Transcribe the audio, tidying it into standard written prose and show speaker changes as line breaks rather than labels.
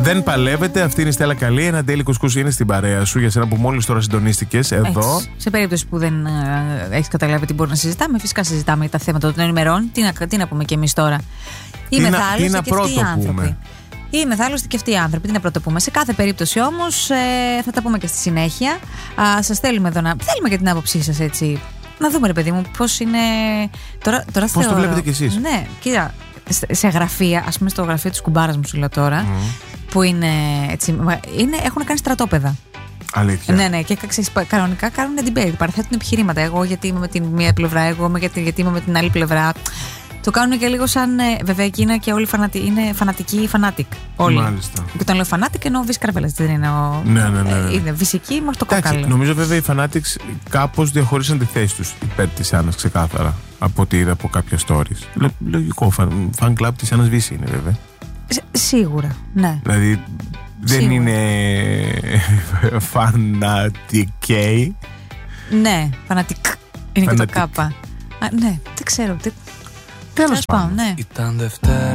Δεν παλεύετε, αυτή είναι η Στέλλα Καλή. Ένα Daily Κουσκούς είναι στην παρέα σου για σένα που μόλις τώρα συντονίστηκες εδώ.
Έτσι. Σε περίπτωση που δεν έχεις καταλάβει τι μπορεί να συζητάμε, φυσικά συζητάμε για τα θέματα των ημερών. Τι να πούμε κι εμείς τώρα. Είμαι θάλασσα και αυτοί οι άνθρωποι. Είμαι θάλασσα και αυτοί οι άνθρωποι. Τι να πρώτο πούμε. Σε κάθε περίπτωση όμως θα τα πούμε και στη συνέχεια. Σας θέλουμε εδώ να. Θέλουμε και την άποψή σας έτσι. Να δούμε, ρε παιδί μου, πώς είναι. Τώρα
πώς το βλέπετε κι εσείς.
Ναι, κοίτα. Σε γραφεία, ας πούμε στο γραφείο της κουμπάρας μου σου λέω τώρα, που είναι έτσι. Έχουν κάνει στρατόπεδα.
Αλήθεια.
Ναι, και κανονικά κάνουν debate, παραθέτουν επιχειρήματα. Εγώ γιατί είμαι με την μία πλευρά, εγώ γιατί είμαι με την άλλη πλευρά. Το κάνουν και λίγο σαν. Βέβαια εκεί είναι και όλοι είναι φανατικοί fanatic. Όλοι.
Μάλιστα.
Και όταν λέω fanatic εννοώ Βύση Καρβέλας. Δεν είναι ο.
Ναι.
Είναι φυσική μέχρι το κόκκαλο.
Νομίζω βέβαια οι fanatics κάπως διαχωρίσαν τη θέση τους υπέρ της Άννας ξεκάθαρα. Από ό,τι είδα από κάποια stories. Λογικό. Fan club της Άννας Βύση είναι βέβαια.
Σίγουρα, ναι.
Δηλαδή δεν είναι φανατικέι.
Ναι, φανατικ. Είναι και το κάπα. Ναι, δεν ξέρω.
Τέλος πάντων.
Ναι.
Ήταν Δευτέρα.